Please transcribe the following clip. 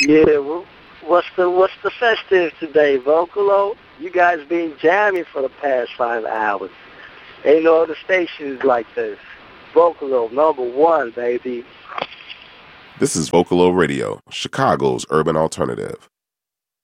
Yeah, well, what's the festive today, Vocalo? You guys been jamming for the past 5 hours. Ain't no other stations like this. Vocalo, number one, baby. This is Vocalo Radio, Chicago's urban alternative.